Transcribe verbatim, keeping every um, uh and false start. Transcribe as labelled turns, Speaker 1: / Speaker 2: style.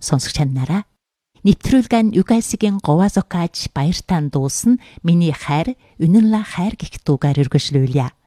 Speaker 1: Сонсогч нараа нэвтрүүлгэн Югасигийн говазокаж баяртан дуусна миний хайр үнэнла хайр гэх дуугаар өргөжлүүлье.